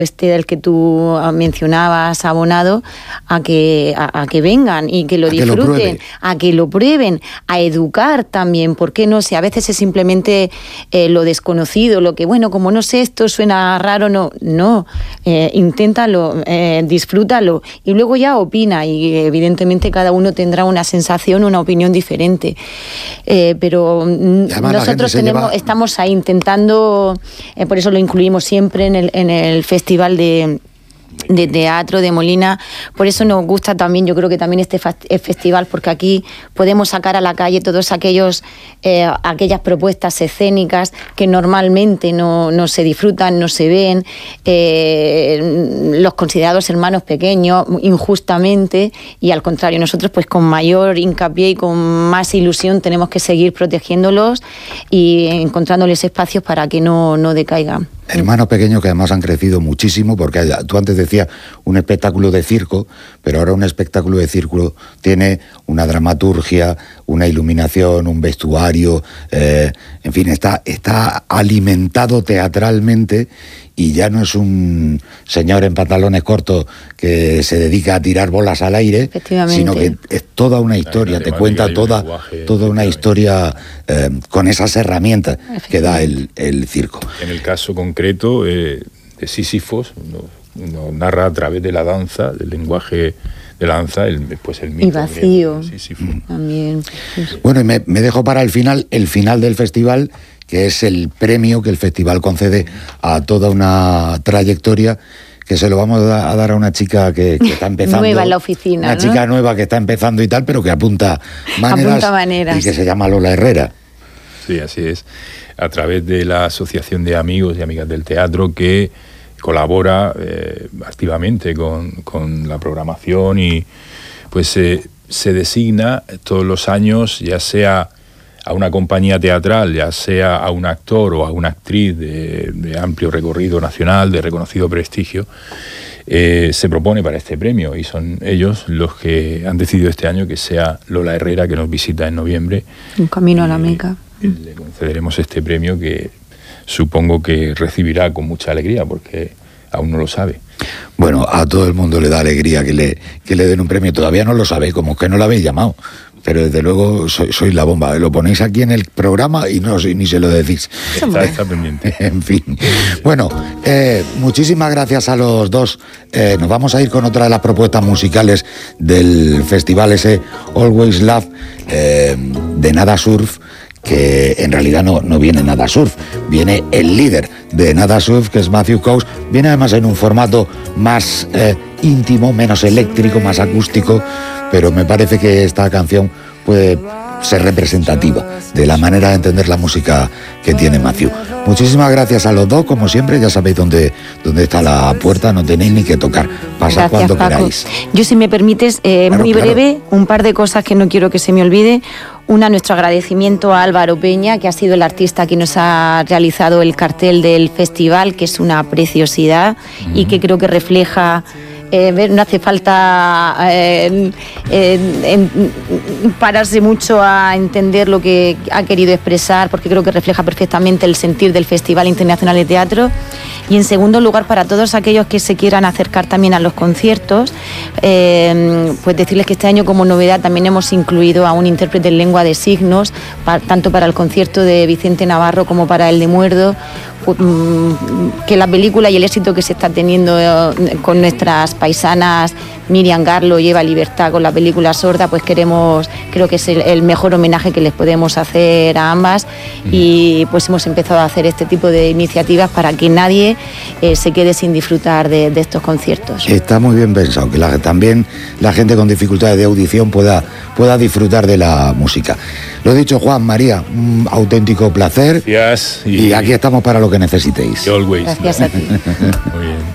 del que tú mencionabas, Abonado, a que vengan y que lo disfruten, a que lo prueben, a educar también, ¿por qué no? Si a veces es simplemente lo desconocido, lo que, bueno, como no sé, esto suena raro, no, inténtalo, disfrútalo y luego ya opina, y evidentemente cada uno tendrá una sensación, una opinión diferente, pero nosotros estamos ahí intentando, por eso lo incluimos siempre en el festival de teatro de Molina. Por eso nos gusta también, yo creo que también este festival, porque aquí podemos sacar a la calle todos aquellas propuestas escénicas que normalmente no se disfrutan, no se ven, los considerados hermanos pequeños injustamente, y al contrario, nosotros pues con mayor hincapié y con más ilusión tenemos que seguir protegiéndolos y encontrándoles espacios para que no decaigan. Hermanos pequeños que además han crecido muchísimo, porque tú antes decías un espectáculo de circo, pero ahora un espectáculo de circo tiene una dramaturgia, una iluminación, un vestuario, en fin, está alimentado teatralmente, y ya no es un señor en pantalones cortos que se dedica a tirar bolas al aire, sino que es toda una historia, te cuenta toda una historia con esas herramientas que da el circo. En el caso concreto de Sísifos, nos narra a través de la danza, del lenguaje de la danza, el mito. Y vacío. También. Bueno, y me dejo para el final del festival, que es el premio que el festival concede a toda una trayectoria, que se lo vamos a dar a una chica que está empezando. Nueva en la oficina, una chica nueva que está empezando y tal, pero que apunta maneras. Y que se llama Lola Herrera. Sí, así es. A través de la Asociación de Amigos y Amigas del Teatro, que colabora activamente con la programación, y pues se designa todos los años, ya sea a una compañía teatral, ya sea a un actor o a una actriz de amplio recorrido nacional, de reconocido prestigio, se propone para este premio, y son ellos los que han decidido este año que sea Lola Herrera, que nos visita en noviembre. Un camino a la Meca. Le concederemos este premio, que supongo que recibirá con mucha alegría, porque aún no lo sabe. Bueno, a todo el mundo le da alegría que le den un premio. Todavía no lo sabe, como que no lo habéis llamado. Pero desde luego sois la bomba. Lo ponéis aquí en el programa y ni se lo decís. Está pendiente. En fin. Bueno, muchísimas gracias a los dos. Nos vamos a ir con otra de las propuestas musicales del festival, ese Always Love, de Nada Surf, que en realidad no viene Nada Surf, viene el líder de Nada Surf, que es Matthew Coase. Viene además en un formato más íntimo, menos eléctrico, más acústico, pero me parece que esta canción puede ser representativa de la manera de entender la música que tiene Matthew. Muchísimas gracias a los dos, como siempre. Ya sabéis dónde está la puerta, no tenéis ni que tocar. Pasad cuando queráis. Yo, si me permites, muy breve, un par de cosas que no quiero que se me olvide. Una, nuestro agradecimiento a Álvaro Peña, que ha sido el artista que nos ha realizado el cartel del festival, que es una preciosidad y que creo que refleja... no hace falta pararse mucho a entender lo que ha querido expresar, porque creo que refleja perfectamente el sentir del Festival Internacional de Teatro. Y en segundo lugar, para todos aquellos que se quieran acercar también a los conciertos, pues decirles que este año, como novedad, también hemos incluido a un intérprete en lengua de signos, tanto para el concierto de Vicente Navarro como para el de Muerdo, que la película y el éxito que se está teniendo con nuestras paisanas Miriam Garlo y Eva Libertad con la película Sorda, pues creo que es el mejor homenaje que les podemos hacer a ambas, y pues hemos empezado a hacer este tipo de iniciativas para que nadie se quede sin disfrutar de estos conciertos. Está muy bien pensado, que también la gente con dificultades de audición pueda disfrutar de la música. Lo dicho, Juan, María, un auténtico placer. Gracias. Y aquí estamos para lo que necesitéis. Always. Gracias a ti. Muy bien.